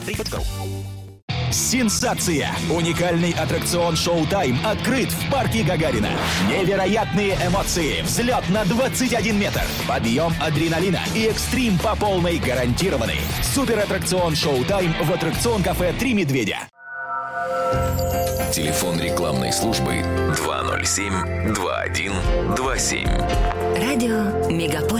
Сенсация! Уникальный аттракцион «Шоу-тайм» открыт в парке Гагарина. Невероятные эмоции, взлет на 21 метр, подъем адреналина и экстрим по полной гарантированы. Суператтракцион «Шоу-тайм» в аттракцион-кафе «Три медведя». Телефон рекламной службы 207-2127. Радио Мегаполис.